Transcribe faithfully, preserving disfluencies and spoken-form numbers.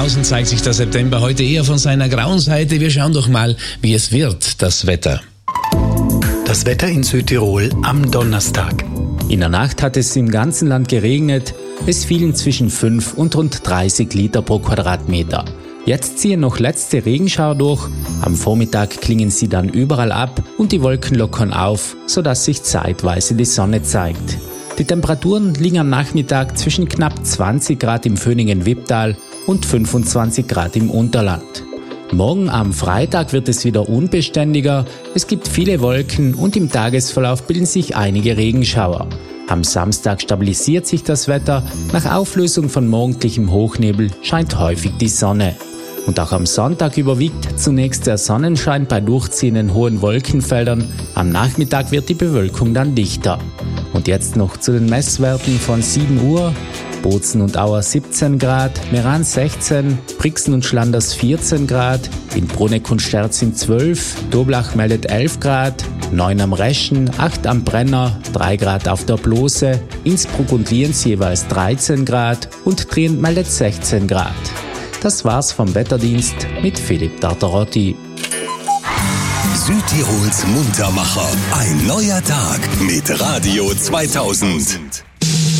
Draußen zeigt sich der September heute eher von seiner grauen Seite. Wir schauen doch mal, wie es wird, das Wetter. Das Wetter in Südtirol am Donnerstag. In der Nacht hat es im ganzen Land geregnet. Es fielen zwischen fünf und rund dreißig Liter pro Quadratmeter. Jetzt ziehen noch letzte Regenschauer durch. Am Vormittag klingen sie dann überall ab und die Wolken lockern auf, sodass sich zeitweise die Sonne zeigt. Die Temperaturen liegen am Nachmittag zwischen knapp zwanzig Grad im Vöningen-Wipptal und fünfundzwanzig Grad im Unterland. Morgen am Freitag wird es wieder unbeständiger, es gibt viele Wolken und im Tagesverlauf bilden sich einige Regenschauer. Am Samstag stabilisiert sich das Wetter, nach Auflösung von morgendlichem Hochnebel scheint häufig die Sonne. Und auch am Sonntag überwiegt zunächst der Sonnenschein bei durchziehenden hohen Wolkenfeldern, am Nachmittag wird die Bewölkung dann dichter. Und jetzt noch zu den Messwerten von sieben Uhr. Bozen und Auer siebzehn Grad, Meran sechzehn, Brixen und Schlanders vierzehn Grad, in Bruneck und Sterzing zwölf, Doblach meldet elf Grad, neun am Reschen, acht am Brenner, drei Grad auf der Blose, Innsbruck und Lienz jeweils dreizehn Grad und Trient meldet sechzehn Grad. Das war's vom Wetterdienst mit Philipp Tartarotti. Südtirols Muntermacher. Ein neuer Tag mit Radio zweitausend.